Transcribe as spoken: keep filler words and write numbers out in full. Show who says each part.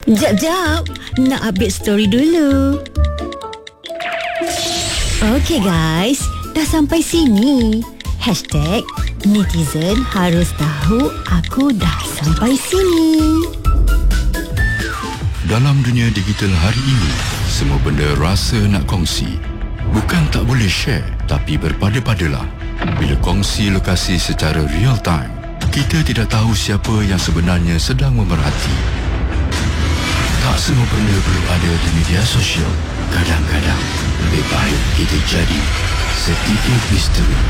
Speaker 1: Jap, jap. Nak update story dulu. Okay guys, dah sampai sini. Hashtag netizen harus tahu aku dah sampai sini.
Speaker 2: Dalam dunia digital hari ini, semua benda rasa nak kongsi. Bukan tak boleh share, tapi berpada-padalah. Bila kongsi lokasi secara real time, kita tidak tahu siapa yang sebenarnya sedang memerhati. Tak semua benda perlu ada di media sosial. Kadang-kadang lebih baik kita jadi sedikit misteri